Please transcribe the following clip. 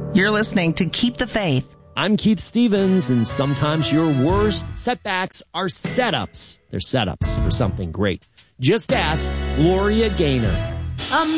You're listening to Keep the Faith. I'm Keith Stevens, and sometimes your worst setbacks are setups. They're setups for something great. Just ask Gloria Gaynor.